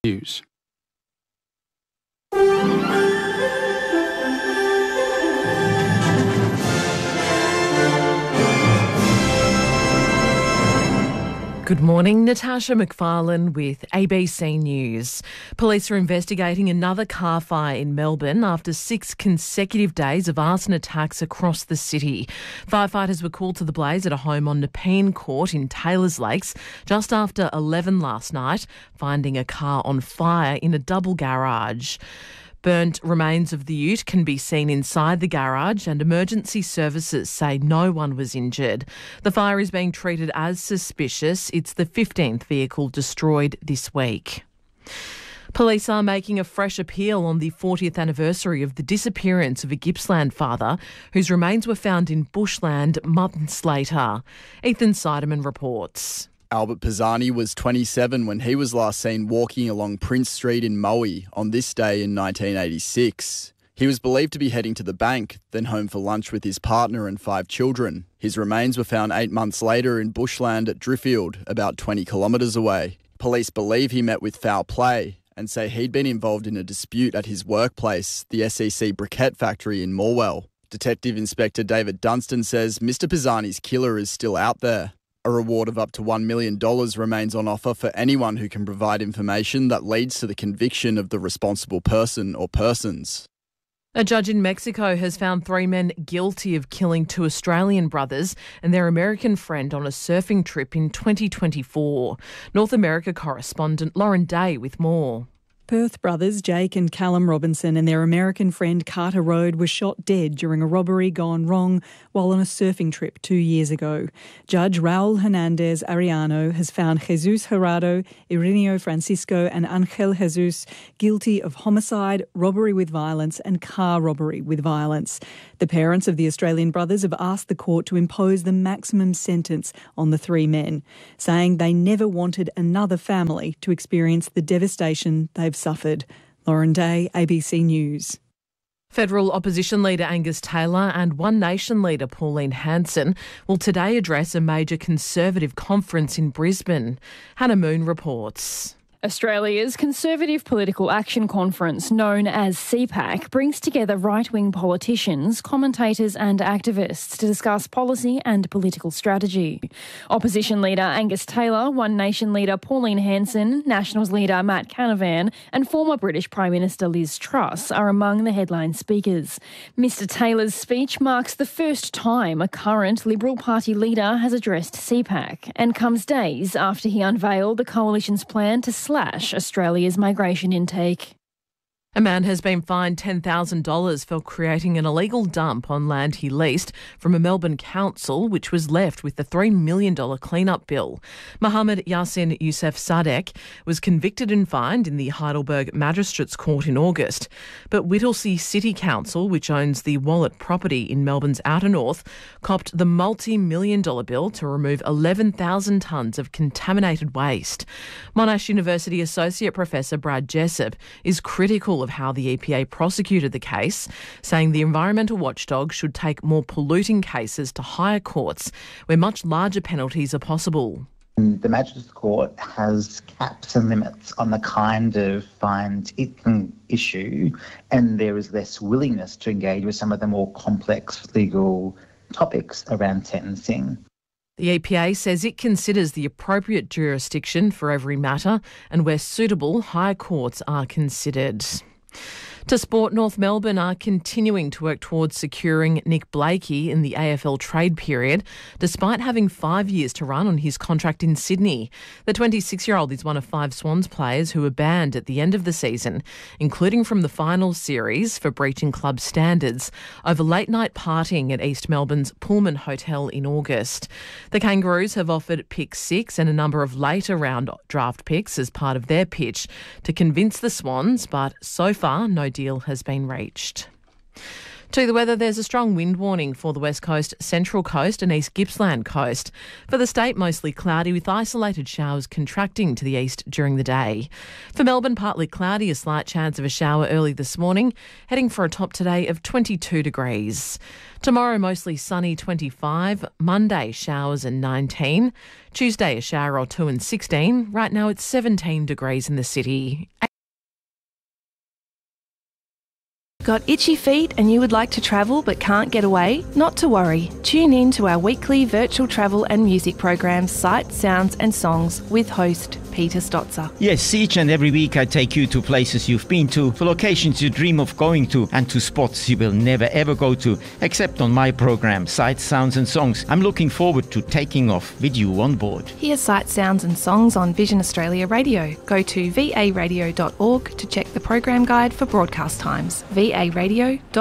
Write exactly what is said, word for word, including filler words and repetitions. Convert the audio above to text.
News. Good morning, Natasha McFarlane with A B C News. Police are investigating another car fire in Melbourne after six consecutive days of arson attacks across the city. Firefighters were called to the blaze at a home on Nepean Court in Taylors Lakes just after eleven last night, finding a car on fire in a double garage. Burnt remains of the ute can be seen inside the garage, and emergency services say no one was injured. The fire is being treated as suspicious. It's the fifteenth vehicle destroyed this week. Police are making a fresh appeal on the fortieth anniversary of the disappearance of a Gippsland father whose remains were found in bushland months later. Ethan Seidemann reports. Albert Pisani was twenty-seven when he was last seen walking along Prince Street in Maui on this day in nineteen eighty-six. He was believed to be heading to the bank, then home for lunch with his partner and five children. His remains were found eight months later in bushland at Driffield, about twenty kilometres away. Police believe he met with foul play and say he'd been involved in a dispute at his workplace, the S E C briquette factory in Morwell. Detective Inspector David Dunstan says Mister Pisani's killer is still out there. A reward of up to one million dollars remains on offer for anyone who can provide information that leads to the conviction of the responsible person or persons. A judge in Mexico has found three men guilty of killing two Australian brothers and their American friend on a surfing trip in twenty twenty-four. North America correspondent Lauren Day with more. Perth brothers Jake and Callum Robinson and their American friend Carter Rode were shot dead during a robbery gone wrong while on a surfing trip two years ago. Judge Raul Hernandez Ariano has found Jesus Gerardo, Irineo Francisco and Angel Jesus guilty of homicide, robbery with violence and car robbery with violence. The parents of the Australian brothers have asked the court to impose the maximum sentence on the three men, saying they never wanted another family to experience the devastation they've suffered. Lauren Day, A B C News. Federal opposition leader Angus Taylor and One Nation leader Pauline Hanson will today address a major Conservative conference in Brisbane. Hannah Moon reports. Australia's Conservative Political Action Conference, known as C PAC, brings together right-wing politicians, commentators and activists to discuss policy and political strategy. Opposition leader Angus Taylor, One Nation leader Pauline Hanson, Nationals leader Matt Canavan and former British Prime Minister Liz Truss are among the headline speakers. Mister Taylor's speech marks the first time a current Liberal Party leader has addressed C PAC and comes days after he unveiled the coalition's plan to slash Australia's migration intake. A man has been fined ten thousand dollars for creating an illegal dump on land he leased from a Melbourne council, which was left with the three million dollars clean-up bill. Mohammed Yassin Youssef Sadek was convicted and fined in the Heidelberg Magistrates Court in August. But Whittlesea City Council, which owns the Wallet property in Melbourne's outer north, copped the multi-million dollar bill to remove eleven thousand tonnes of contaminated waste. Monash University Associate Professor Brad Jessup is critical of how the E P A prosecuted the case, saying the environmental watchdog should take more polluting cases to higher courts where much larger penalties are possible. The Magistrates Court has caps and limits on the kind of fines it can issue, and there is less willingness to engage with some of the more complex legal topics around sentencing. The E P A says it considers the appropriate jurisdiction for every matter and where suitable, higher courts are considered. To sport, North Melbourne are continuing to work towards securing Nick Blakey in the A F L trade period, despite having five years to run on his contract in Sydney. The twenty-six-year-old is one of five Swans players who were banned at the end of the season, including from the final series for breaching club standards over late-night partying at East Melbourne's Pullman Hotel in August. The Kangaroos have offered pick six and a number of later-round draft picks as part of their pitch to convince the Swans, but so far no deal has been reached. To the weather, there's a strong wind warning for the West Coast, Central Coast and East Gippsland coast. For the state, mostly cloudy with isolated showers contracting to the east during the day. For Melbourne, partly cloudy, a slight chance of a shower early this morning, heading for a top today of twenty-two degrees. Tomorrow, mostly sunny, twenty-five. Monday, showers and nineteen. Tuesday, a shower or two and sixteen. Right now, it's seventeen degrees in the city. Got itchy feet and you would like to travel but can't get away? Not to worry. Tune in to our weekly virtual travel and music program, Sights, Sounds and Songs, with host Peter Stotzer. Yes, each and every week I take you to places you've been to, for locations you dream of going to, and to spots you will never ever go to, except on my program, Sights, Sounds and Songs. I'm looking forward to taking off with you on board. Hear Sights, Sounds and Songs on Vision Australia Radio. Go to v a radio dot org to check the program guide for broadcast times. v a radio dot org